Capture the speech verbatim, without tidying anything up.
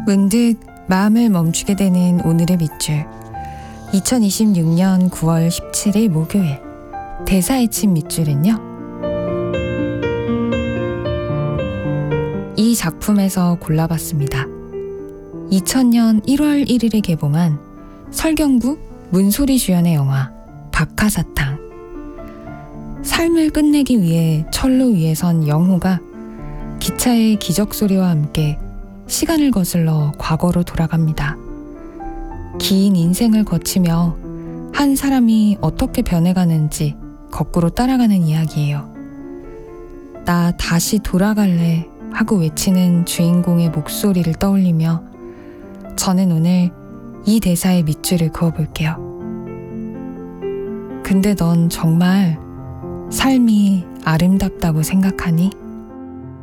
문득 마음을 멈추게 되는 오늘의 밑줄. 이천이십육 년 구월 십칠일 목요일, 대사의 침 밑줄은요, 이 작품에서 골라봤습니다. 이천 년 일월 일일에 개봉한 설경구, 문소리 주연의 영화 박하사탕. 삶을 끝내기 위해 철로 위에 선 영호가 기차의 기적소리와 함께 시간을 거슬러 과거로 돌아갑니다. 긴 인생을 거치며 한 사람이 어떻게 변해가는지 거꾸로 따라가는 이야기예요. 나 다시 돌아갈래 하고 외치는 주인공의 목소리를 떠올리며 저는 오늘 이 대사의 밑줄을 그어볼게요. 근데 넌 정말 삶이 아름답다고 생각하니?